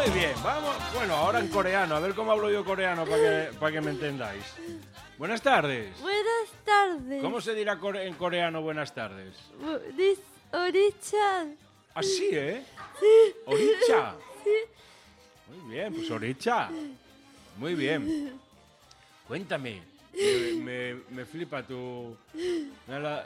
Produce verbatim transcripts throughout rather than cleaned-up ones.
Muy bien, vamos. Bueno, ahora en coreano, a ver cómo hablo yo coreano para que, para que me entendáis. Buenas tardes. Buenas tardes. ¿Cómo se dirá core- en coreano buenas tardes? Dis Orichan. Así, ¿eh? Sí. Oricha. Sí. Muy bien, pues Oricha. Muy bien. Cuéntame. Me, me, me flipa tu... la-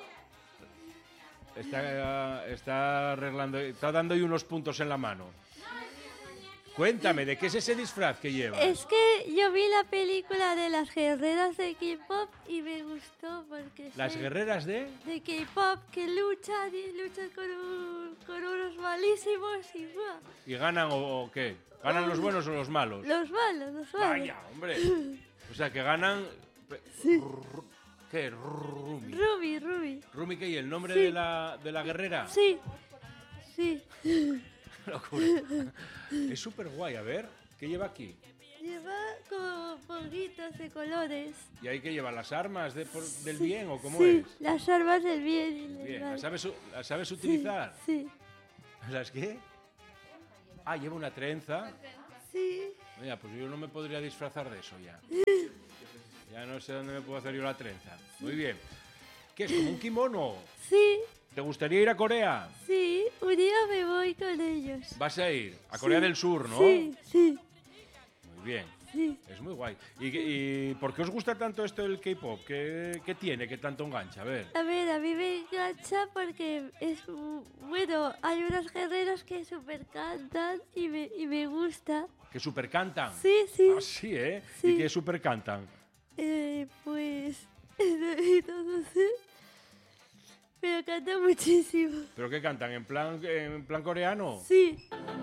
Está, está arreglando... Está dando ahí unos puntos en la mano. Cuéntame, ¿de qué es ese disfraz que llevas? Es que yo vi la película de las guerreras de K-pop y me gustó porque ¿Las sé guerreras de...? de K-pop que luchan y luchan con, un- con unos malísimos y ¡buah! ¿Y ganan o, o qué? ¿Ganan los buenos o los malos? Los malos, los malos. Vaya, hombre. O sea, que ganan... Sí. Ru- ¿Qué? Rumi. Ruby, Ruby. ¿Rumi qué? ¿Y el nombre Sí. de, la, de la guerrera? Sí. Sí. Locura. Es súper guay. A ver, ¿qué lleva aquí? Lleva como pollitos de colores. ¿Y hay que llevar las armas de, por- del bien o cómo Sí, es? las armas del bien y del Bien, mal. ¿las sabes, u- las sabes Sí, utilizar? Sí. ¿Las qué? Ah, lleva una trenza. Sí. Mira, pues yo no me podría disfrazar de eso ya. Ya no sé dónde me puedo hacer yo la trenza. Muy bien. ¿Qué es? ¿Como un kimono? Sí, ¿Te gustaría ir a Corea? sí, un día me voy con ellos. Vas a ir a Corea Sí, del Sur, ¿no? Sí, sí, Muy bien. sí. Es muy guay. ¿Y, qué- y por qué os gusta tanto esto del K-pop? ¿Qué, ¿Qué tiene que tanto engancha? A ver. A ver, a mí me engancha porque es, un- bueno, hay unos guerreros que super cantan y me, y me gusta. ¿Que super cantan? Sí, sí. Ah, sí, ¿eh? Sí. ¿Y qué super cantan? Eh, pues, no sé, pero canta muchísimo. ¿Pero qué cantan? ¿En plan, en plan coreano? Sí.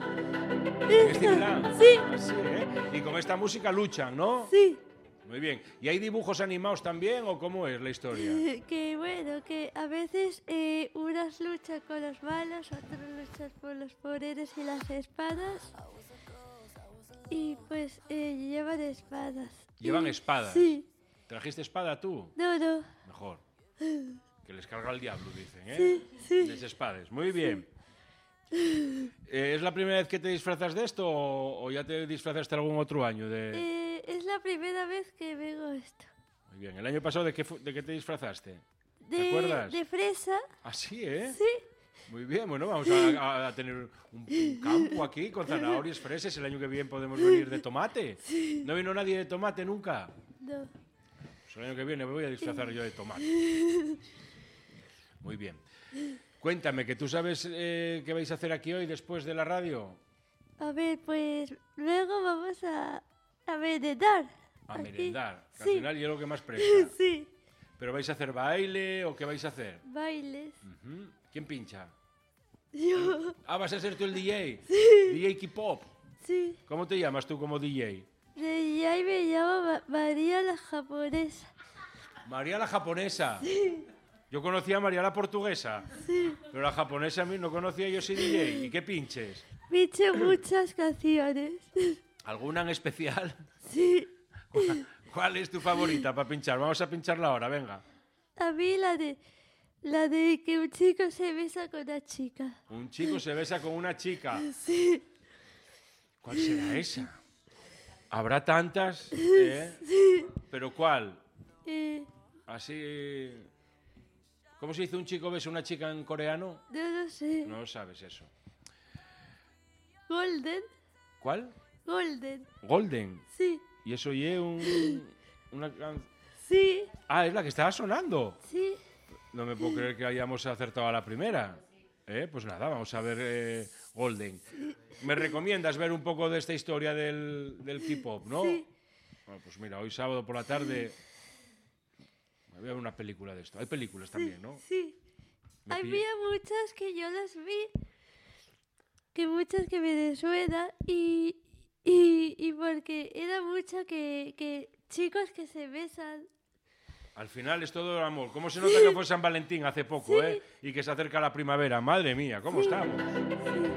¿En este plan? Sí, Ah, sí, ¿eh? Y con esta música luchan, ¿no? sí. Muy bien. ¿Y hay dibujos animados también o cómo es la historia? Eh, Que bueno, que a veces eh, unas luchan con los malos, otros luchan por los poderes y las espadas. Y pues eh, llevan espadas. Llevan Y- espadas. Sí. ¿Trajiste espada tú? No, no. Mejor. Que les carga el diablo, dicen, ¿eh? Sí, sí. Les espades. Muy bien. Eh, ¿Es la primera vez que te disfrazas de esto o, o ya te disfrazaste algún otro año? De... Eh, es la primera vez que vengo esto. Muy bien. ¿El año pasado de qué, fu- de qué te disfrazaste? De, ¿Te acuerdas? de fresa. Ah, sí, ¿eh? Sí. Muy bien, bueno, vamos a, a tener un, un campo aquí con zanahorias, fresas. El año que viene podemos venir de tomate. ¿No vino nadie de tomate nunca? No. Pues el año que viene me voy a disfrazar yo de tomate. Muy bien. Cuéntame, que tú sabes eh, qué vais a hacer aquí hoy después de la radio. A ver, pues luego vamos a, a merendar. A Aquí. merendar. Que Sí. Al final es lo que más presta. Sí. ¿Pero vais a hacer baile o qué vais a hacer? Bailes. Ujú. ¿Quién pincha? Yo. Ah, vas a ser tú el D J. D J K-pop. Sí. ¿Cómo te llamas tú como D J? De ahí me llamo Ma- María la japonesa. María la japonesa. Yo conocía a María la portuguesa. Sí. Pero la japonesa a mí no conocía, yo soy D J. ¿Y qué pinches? Pinché muchas canciones. ¿Alguna en especial? Sí. ¿Cuál, cuál es tu favorita para pinchar? Vamos a pincharla ahora, venga. A mí la de la de que un chico se besa con una chica. Un chico se besa con una chica. Sí. ¿Cuál será esa? ¿Habrá tantas? ¿Eh? ¿Pero cuál? Eh, Así... ¿Cómo se dice un chico besa a una chica en coreano? no lo sé. No sabes eso. Golden. ¿Cuál? Golden. Golden. Sí. Y eso oye un... Una can- Sí. Ah, es la que estaba sonando. Sí. No me puedo creer que hayamos acertado a la primera. Eh, Pues nada, vamos a ver eh, Golden. ¿Me recomiendas ver un poco de esta historia del, del K-pop, no? Sí. Bueno, pues mira, hoy sábado por la tarde me voy a ver una película de esto. Hay películas también, ¿no? Sí. Me Había pilla- muchas que yo las vi, que muchas que me suenan y, y, y porque era mucha que, que chicos que se besan. Al final es todo el amor. ¿Cómo se nota que fue San Valentín hace poco, Sí. eh? Y que se acerca la primavera. Madre mía, ¿cómo estamos? Sí.